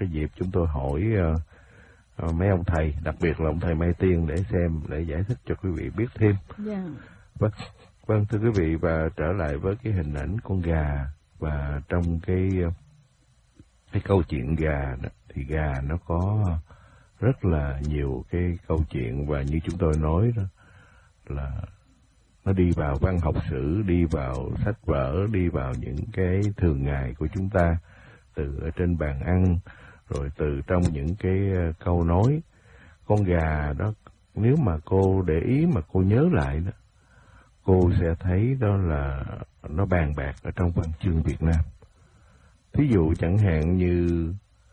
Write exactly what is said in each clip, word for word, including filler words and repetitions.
cái dịp chúng tôi hỏi uh, uh, mấy ông thầy, đặc biệt là ông thầy Mai Tiên để xem, để giải thích cho quý vị biết thêm. Yeah. Vâng, vâng thưa quý vị, và trở lại với cái hình ảnh con gà, và trong cái cái câu chuyện gà đó, thì gà nó có rất là nhiều cái câu chuyện, và như chúng tôi nói đó là nó đi vào văn học sử, đi vào sách vở, đi vào những cái thường ngày của chúng ta, từ ở trên bàn ăn, rồi từ trong những cái câu nói. Con gà đó, nếu mà cô để ý mà cô nhớ lại đó, cô sẽ thấy đó là nó bàn bạc ở trong văn chương Việt Nam. Thí dụ chẳng hạn như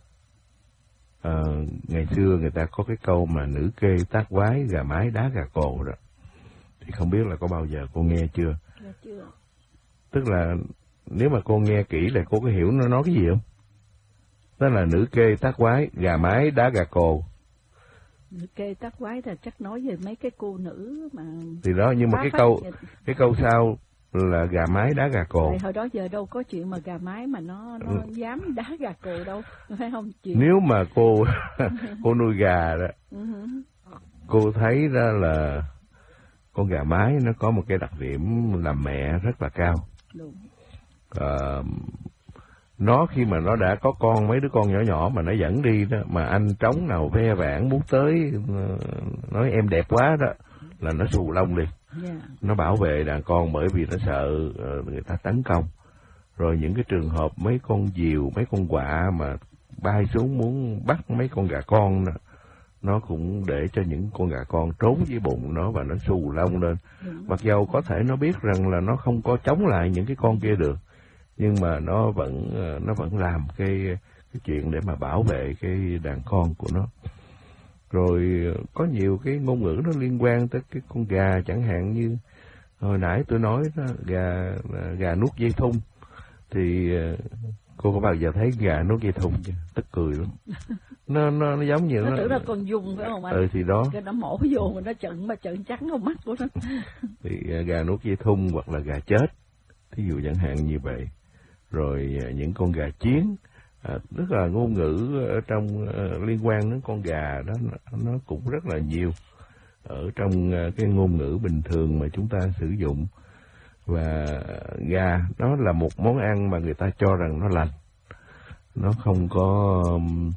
uh, ngày xưa người ta có cái câu mà nữ kê tác quái, gà mái đá gà cồ đó, thì không biết là có bao giờ cô nghe chưa? Dạ chưa. Tức là nếu mà cô nghe kỹ là cô có hiểu nó nói cái gì không? Đó là nữ kê tác quái, gà mái đá gà cồ. Nữ kê tác quái là chắc nói về mấy cái cô nữ mà... Thì đó, nhưng mà cái câu vậy. Cái câu sau là gà mái đá gà cồ. Tại hồi đó giờ đâu có chuyện mà gà mái mà nó nó ừ. dám đá gà cồ đâu, phải không chị? Nếu mà cô cô nuôi gà đó, uh-huh. cô thấy đó là con gà mái nó có một cái đặc điểm làm mẹ rất là cao. Đúng. À, nó khi mà nó đã có con, mấy đứa con nhỏ nhỏ mà nó dẫn đi đó, mà anh trống nào ve vãn muốn tới nói em đẹp quá đó, là nó xù lông đi. Yeah. Nó bảo vệ đàn con, bởi vì nó sợ người ta tấn công. Rồi những cái trường hợp mấy con diều, mấy con quạ mà bay xuống muốn bắt mấy con gà con đó, nó cũng để cho những con gà con trốn dưới bụng nó và nó xù lông lên. Đúng. Mặc dầu có thể nó biết rằng là nó không có chống lại những cái con kia được, nhưng mà nó vẫn nó vẫn làm cái cái chuyện để mà bảo vệ cái đàn con của nó. Rồi có nhiều cái ngôn ngữ nó liên quan tới cái con gà, chẳng hạn như hồi nãy tôi nói đó, gà gà nuốt dây thun, thì cô có bao giờ thấy gà nuốt dây thun chưa? Tức cười lắm. Nó nó nó giống như nó, nó tưởng là con dùng phải không anh? Ừ thì đó. Cái nó mổ vô mà nó trợn mà trợn trắng vào mắt của nó. Thì gà nuốt dây thun hoặc là gà chết, thí dụ chẳng hạn như vậy. Rồi những con gà chiến, à, tức là ngôn ngữ ở trong uh, liên quan đến con gà đó, nó, nó cũng rất là nhiều ở trong uh, cái ngôn ngữ bình thường mà chúng ta sử dụng. Và gà đó là một món ăn mà người ta cho rằng nó lành, nó không có um,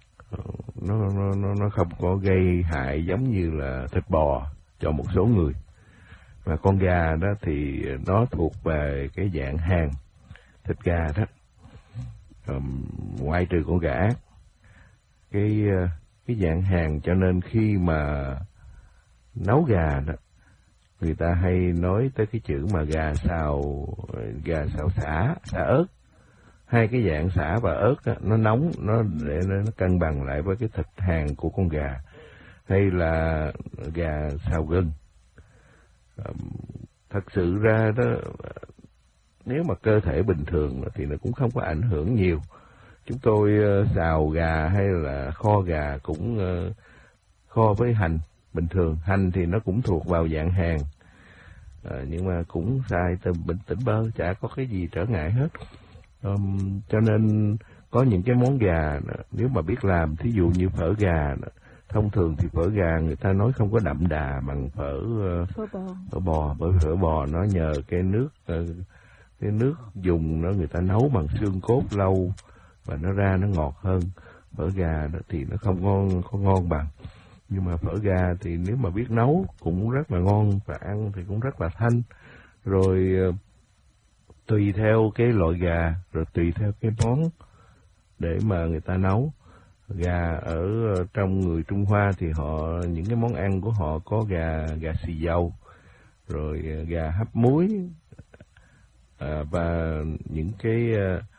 nó, nó nó nó không có gây hại giống như là thịt bò cho một số người. Và con gà đó thì nó thuộc về cái dạng hàng thịt gà đó, um, ngoại trừ con gà ác, cái cái dạng hàng, cho nên khi mà nấu gà đó, người ta hay nói tới cái chữ mà gà xào, gà xào xả, xả ớt. Hai cái dạng xả và ớt đó, nó nóng, nó để nó cân bằng lại với cái thịt hàng của con gà. Hay là gà xào gừng. Um, thật sự ra đó, nếu mà cơ thể bình thường thì nó cũng không có ảnh hưởng nhiều. Chúng tôi uh, xào gà hay là kho gà cũng uh, kho với hành bình thường. Hành thì nó cũng thuộc vào dạng hàng, uh, nhưng mà cũng xài từ bình tĩnh bơ, chả có cái gì trở ngại hết. Um, cho nên có những cái món gà nếu mà biết làm, thí dụ như phở gà, thông thường thì phở gà người ta nói không có đậm đà bằng phở uh, phở bò. phở bò, bởi phở bò nó nhờ cái nước uh, cái nước dùng nó người ta nấu bằng xương cốt lâu và nó ra nó ngọt hơn. Phở gà đó thì nó không ngon không ngon bằng, nhưng mà phở gà thì nếu mà biết nấu cũng rất là ngon và ăn thì cũng rất là thanh. Rồi uh, tùy theo cái loại gà, rồi tùy theo cái món để mà người ta nấu. Gà ở trong người Trung Hoa thì họ, những cái món ăn của họ có gà gà xì dầu, rồi gà hấp muối, à, và những cái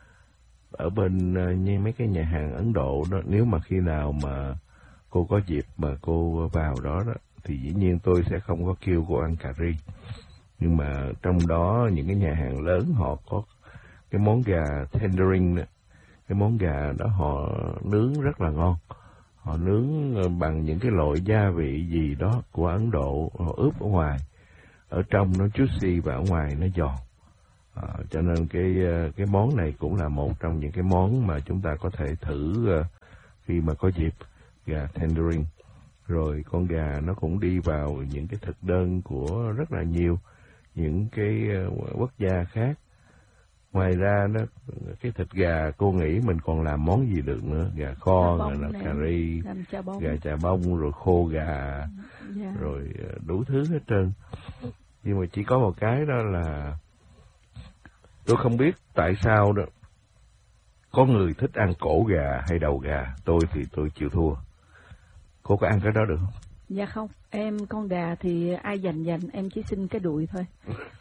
ở bên như mấy cái nhà hàng Ấn Độ đó, nếu mà khi nào mà cô có dịp mà cô vào đó đó, thì dĩ nhiên tôi sẽ không có kêu cô ăn cà ri. Nhưng mà trong đó những cái nhà hàng lớn họ có cái món gà tendering đó. Cái món gà đó họ nướng rất là ngon. Họ nướng bằng những cái loại gia vị gì đó của Ấn Độ, họ ướp ở ngoài. Ở trong nó juicy và ở ngoài nó giòn. À, cho nên cái cái món này cũng là một trong những cái món mà chúng ta có thể thử uh, khi mà có dịp, gà tendering. Rồi con gà nó cũng đi vào những cái thực đơn của rất là nhiều những cái quốc gia khác. Ngoài ra nó cái thịt gà cô nghĩ mình còn làm món gì được nữa, gà kho, gà cà ri, gà chà bông, rồi khô gà, yeah. rồi đủ thứ hết trơn. Nhưng mà chỉ có một cái đó là tôi không biết tại sao đó, có người thích ăn cổ gà hay đầu gà, tôi thì tôi chịu thua. Cô có ăn cái đó được không? Dạ không, em con gà thì ai dành dành, em chỉ xin cái đùi thôi.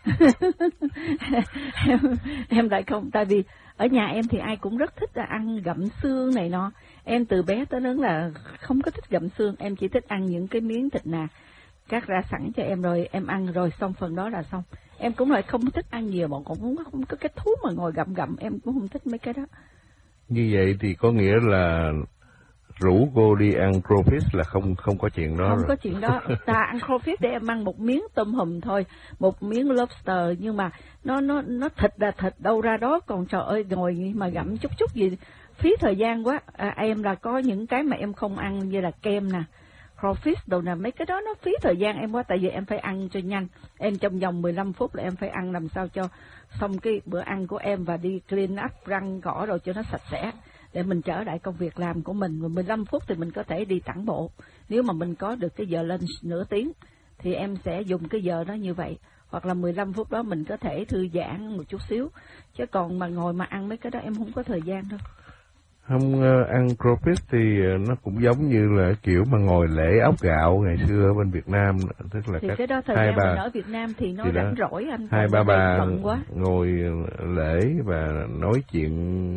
em, em lại không, tại vì ở nhà em thì ai cũng rất thích là ăn gặm xương này nọ. Em từ bé tới lớn là không có thích gặm xương, em chỉ thích ăn những cái miếng thịt nạc cắt ra sẵn cho em rồi em ăn rồi xong phần đó là xong. Em cũng lại không thích ăn nhiều, bọn cũng không, không có cái thú mà ngồi gặm gặm, em cũng không thích mấy cái đó. Như vậy thì có nghĩa là rủ cô đi ăn crawfish là không không có chuyện đó không rồi. có chuyện đó. Ta ăn crawfish để em ăn một miếng tôm hùm thôi, một miếng lobster, nhưng mà nó nó nó thịt là thịt đâu ra đó, còn trời ơi ngồi mà gặm chút chút gì phí thời gian quá. À, em là có những cái mà em không ăn như là kem nè, crawfish đồ nè, mấy cái đó nó phí thời gian em quá, tại vì em phải ăn cho nhanh. Em trong vòng mười lăm phút là em phải ăn làm sao cho xong cái bữa ăn của em và đi clean up răng cỏ rồi cho nó sạch sẽ, để mình trở lại công việc làm của mình. mười lăm phút thì mình có thể đi tản bộ. Nếu mà mình có được cái giờ lunch nửa tiếng thì em sẽ dùng cái giờ đó như vậy. Hoặc là mười lăm phút đó mình có thể thư giãn một chút xíu. Chứ còn mà ngồi mà ăn mấy cái đó em không có thời gian đâu. Không, uh, ăn crawfish thì uh, nó cũng giống như là kiểu mà ngồi lễ ốc gạo ngày xưa ở bên Việt Nam, tức là thì các cái đó thời hai gian bà, mình ở Việt Nam thì nó rảnh rỗi anh, hai ba bà quá. ngồi lễ và nói chuyện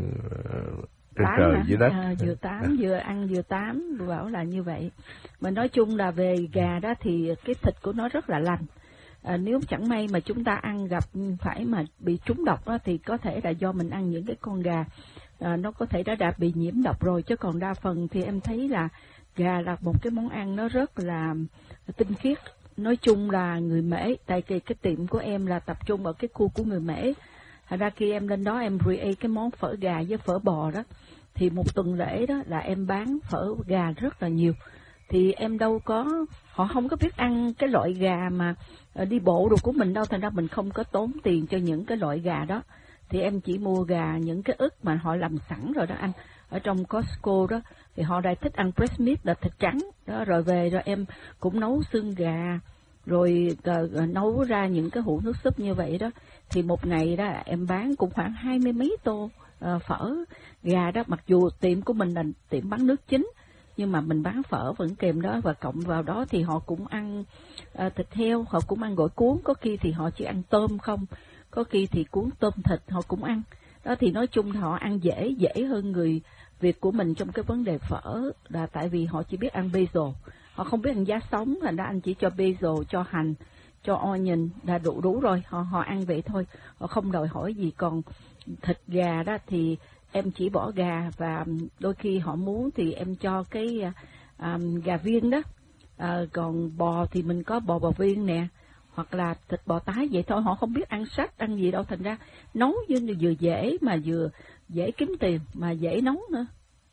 uh, trên tám trời hả? dưới đất, À, vừa tám vừa ăn vừa tám, bảo là như vậy. Mà nói chung là về gà đó thì cái thịt của nó rất là lành. À, nếu chẳng may mà chúng ta ăn gặp phải mà bị trúng độc đó, thì có thể là do mình ăn những cái con gà à, nó có thể đã đã bị nhiễm độc rồi, chứ còn đa phần thì em thấy là gà là một cái món ăn nó rất là tinh khiết. Nói chung là người Mễ, tại vì cái tiệm của em là tập trung ở cái khu của người Mễ. Thật ra khi em lên đó em create cái món phở gà với phở bò đó, thì một tuần lễ đó là em bán phở gà rất là nhiều. Thì em đâu có, họ không có biết ăn cái loại gà mà đi bộ đồ của mình đâu, thành ra mình không có tốn tiền cho những cái loại gà đó. Thì em chỉ mua gà những cái ức mà họ làm sẵn rồi đó anh, ở trong Costco đó, thì họ lại thích ăn breast meat là thịt trắng đó, rồi về rồi em cũng nấu xương gà, rồi uh, nấu ra những cái hũ nước súp như vậy đó. Thì một ngày đó em bán cũng khoảng hai mươi mấy tô uh, phở gà đó, mặc dù tiệm của mình là tiệm bán nước chính, nhưng mà mình bán phở vẫn kèm đó, và cộng vào đó thì họ cũng ăn uh, thịt heo, họ cũng ăn gỏi cuốn, có khi thì họ chỉ ăn tôm không, có khi thì cuốn tôm thịt họ cũng ăn. Đó thì nói chung họ ăn dễ, dễ hơn người Việt của mình trong cái vấn đề phở, là tại vì họ chỉ biết ăn basil, họ không biết ăn giá sống, thành ra anh chỉ cho basil, cho hành, cho onion là đủ đủ rồi, họ họ ăn vậy thôi, họ không đòi hỏi gì. Còn thịt gà đó thì em chỉ bỏ gà, và đôi khi họ muốn thì em cho cái um, gà viên đó. À, còn bò thì mình có bò bò viên nè, hoặc là thịt bò tái vậy thôi, họ không biết ăn sách ăn gì đâu, thành ra nấu như vừa dễ mà vừa dễ kiếm tiền mà dễ nấu nữa.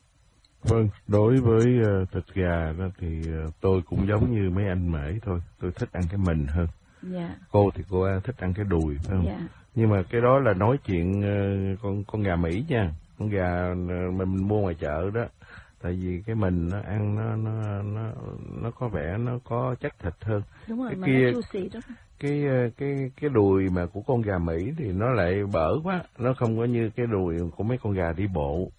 Vâng, đối với uh, thịt gà đó thì uh, tôi cũng giống như mấy anh Mễ thôi, tôi thích ăn cái mình hơn. Yeah. Cô thì cô thích ăn cái đùi phải không? Yeah. Nhưng mà cái đó là nói chuyện uh, con con gà Mỹ nha, con gà uh, mình mua ngoài chợ đó. Tại vì cái mình nó ăn nó nó nó nó có vẻ nó có chất thịt hơn. Đúng rồi, cái mà kia, nó juicy đó. Cái cái cái đùi mà của con gà Mỹ thì nó lại bở quá, nó không có như cái đùi của mấy con gà đi bộ.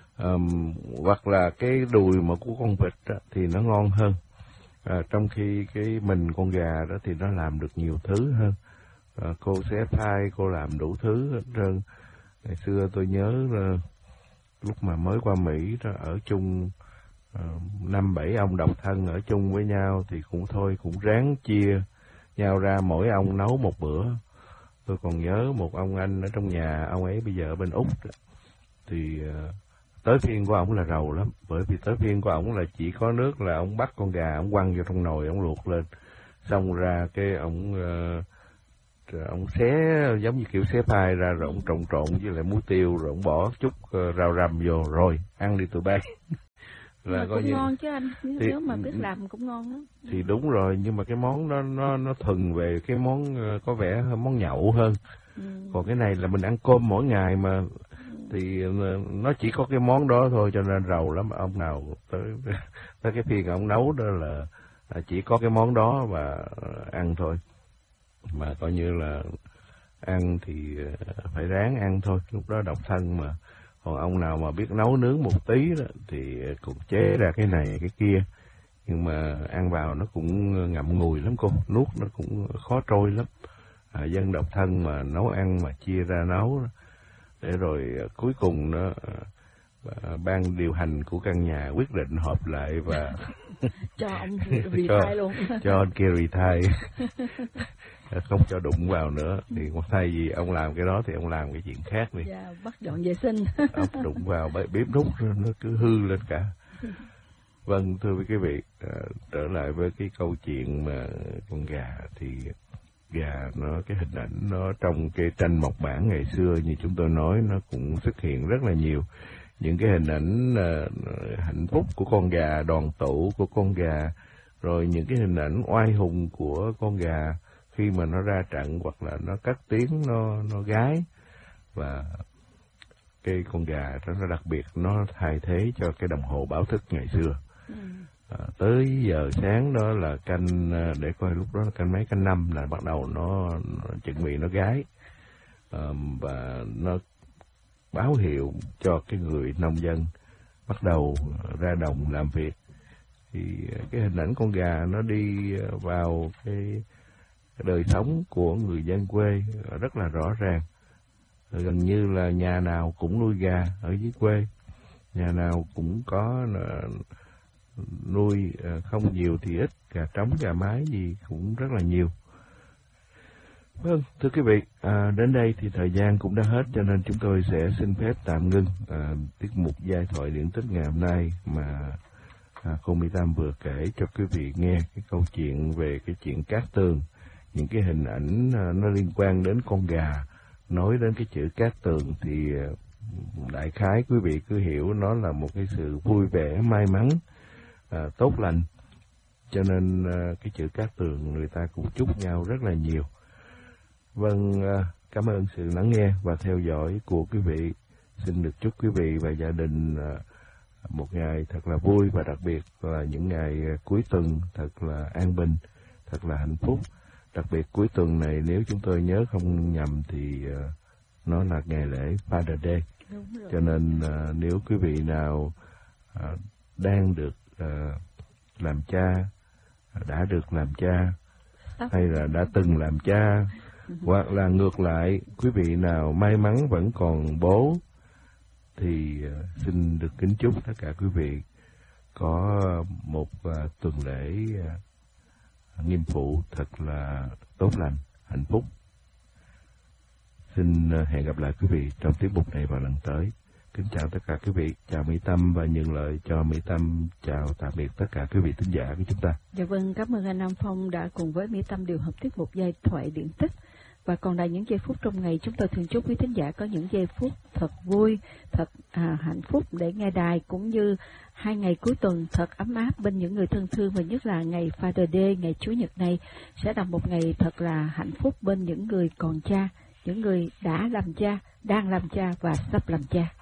Um, hoặc là cái đùi mà của con vịt đó, thì nó ngon hơn. À, trong khi cái mình con gà đó thì nó làm được nhiều thứ hơn. À, cô sẽ phai, cô làm đủ thứ hết trơn. Ngày xưa tôi nhớ là lúc mà mới qua Mỹ đó, ở chung năm uh, bảy ông độc thân ở chung với nhau thì cũng thôi, cũng ráng chia nhau ra, mỗi ông nấu một bữa. Tôi còn nhớ một ông anh ở trong nhà, ông ấy bây giờ ở bên Úc đó, thì uh, tới phiên của ổng là rầu lắm, bởi vì tới phiên của ổng là chỉ có nước là ổng bắt con gà, ổng quăng vô trong nồi, ổng luộc lên, xong ra cái ổng uh, ổng xé giống như kiểu xé phai ra, rồi ổng trộn trộn với lại muối tiêu, rồi ổng bỏ chút uh, rau răm vô, rồi ăn đi tụi bay. là cũng như... ngon chứ anh, nếu, thì, nếu mà biết làm cũng ngon lắm. Thì đúng rồi, nhưng mà cái món đó nó nó thuần về cái món có vẻ món nhậu hơn. Ừ. Còn cái này là mình ăn cơm mỗi ngày mà, thì nó chỉ có cái món đó thôi, cho nên rầu lắm. Ông nào tới tới cái phiên ông nấu đó là, là chỉ có cái món đó và ăn thôi, mà coi như là ăn thì phải ráng ăn thôi, lúc đó độc thân mà. Còn ông nào mà biết nấu nướng một tí đó thì cũng chế ra cái này cái kia, nhưng mà ăn vào nó cũng ngậm ngùi lắm cô, nuốt nó cũng khó trôi lắm. À, dân độc thân mà nấu ăn mà chia ra nấu, để rồi cuối cùng nó ban điều hành của căn nhà quyết định họp lại và cho ông retire luôn, cho anh kia retire, không cho đụng vào nữa. Thì thay vì ông làm cái đó thì ông làm cái chuyện khác đi. Dạ, bắt dọn vệ sinh. Ông đụng vào bếp nút nó cứ hư lên cả. Vâng, thưa quý vị, trở lại với cái câu chuyện mà con gà, thì gà nó cái hình ảnh nó trong cái tranh mộc bản ngày xưa như chúng tôi nói, nó cũng xuất hiện rất là nhiều những cái hình ảnh uh, hạnh phúc của con gà, đoàn tụ của con gà, rồi những cái hình ảnh oai hùng của con gà khi mà nó ra trận hoặc là nó cất tiếng nó nó gái. Và cái con gà đó nó đặc biệt, nó thay thế cho cái đồng hồ báo thức ngày xưa. Ừ. À, tới giờ sáng đó là canh, để coi lúc đó là canh mấy, canh năm là bắt đầu nó, nó chuẩn bị nó gái, à, và nó báo hiệu cho cái người nông dân bắt đầu ra đồng làm việc. Thì cái hình ảnh con gà nó đi vào cái, cái đời sống của người dân quê rất là rõ ràng. Gần như là nhà nào cũng nuôi gà ở dưới quê, nhà nào cũng có nuôi, không nhiều thì ít, gà trống, gà mái gì cũng rất là nhiều. Vâng, thưa quý vị, à, đến đây thì thời gian cũng đã hết, cho nên chúng tôi sẽ xin phép tạm ngưng à, tiết mục giai thoại điển tích ngày hôm nay mà à, cô Mỹ Tâm vừa kể cho quý vị nghe cái câu chuyện về cái chuyện cát tường, những cái hình ảnh à, nó liên quan đến con gà. Nói đến cái chữ cát tường thì à, đại khái quý vị cứ hiểu nó là một cái sự vui vẻ, may mắn, à, tốt lành. Cho nên à, cái chữ cát tường người ta cũng chúc nhau rất là nhiều. Vâng, cảm ơn sự lắng nghe và theo dõi của quý vị. Xin được chúc quý vị và gia đình một ngày thật là vui, và đặc biệt là những ngày cuối tuần thật là an bình, thật là hạnh phúc. Đặc biệt cuối tuần này, nếu chúng tôi nhớ không nhầm thì nó là ngày lễ Father Day. Cho nên nếu quý vị nào đang được làm cha, đã được làm cha, hay là đã từng làm cha, hoặc là ngược lại, quý vị nào may mắn vẫn còn bố, thì xin được kính chúc tất cả quý vị có một tuần lễ nghiêm phụ thật là tốt lành, hạnh phúc. Xin hẹn gặp lại quý vị trong tiết mục này vào lần tới. Kính chào tất cả quý vị, chào Mỹ Tâm và nhường lời cho Mỹ Tâm chào tạm biệt tất cả quý vị thính giả của chúng ta. Dạ vâng, cảm ơn anh Nam Phong đã cùng với Mỹ Tâm điều hợp tiết mục giai thoại điển tích. Và còn là những giây phút trong ngày, chúng tôi thường chúc quý thính giả có những giây phút thật vui, thật à, hạnh phúc để nghe đài, cũng như hai ngày cuối tuần thật ấm áp bên những người thân thương, và nhất là ngày Father Day, ngày Chúa Nhật này sẽ là một ngày thật là hạnh phúc bên những người còn cha, những người đã làm cha, đang làm cha và sắp làm cha.